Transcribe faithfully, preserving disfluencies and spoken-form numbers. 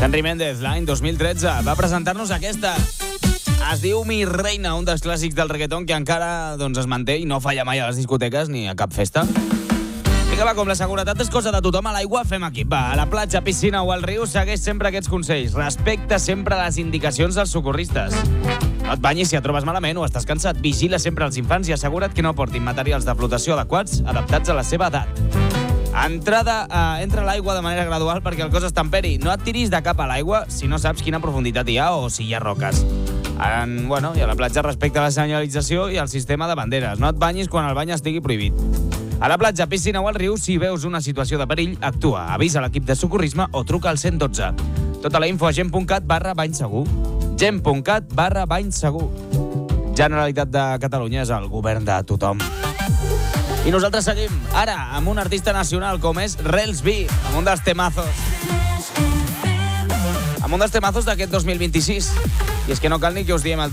Henry Méndez, l'any dos mil tretze, va presentar-nos aquesta. Es diu Mi Reina, un dels clàssics del reggaeton que encara doncs, es manté i no falla mai a les discoteques ni a cap festa. Vinga, va, com la seguretat és cosa de tothom, a l'aigua fem equip. Va, a la platja, piscina o al riu, segueix sempre aquests consells. Respecta sempre les indicacions dels socorristes. No et banyis si et trobes malament o estàs cansat. Vigila sempre els infants i assegura't que no portin materials de flotació adequats adaptats a la seva edat. Entrada, eh, entra a l'aigua de manera gradual perquè el cos es temperi. No et tiris de cap a l'aigua si no saps quina profunditat hi ha o si hi ha roques. En, bueno, I a la platja respecta la senyalització i el sistema de banderes. No et banyis quan el bany estigui prohibit. A la platja, piscina o al riu, si veus una situació de perill, actua. Avisa l'equip de socorrisme o truca al cent dotze. Tota la info a gent.cat barra bany segur. gent.cat barra bany segur. Generalitat de Catalunya és el govern de tothom. I nosaltres seguim, ara, amb un artista nacional com és Rels B, amb un dels temazos. Amb un dels temazos d'aquest dos mil vint-i-sis. I és que no cal ni que us diem el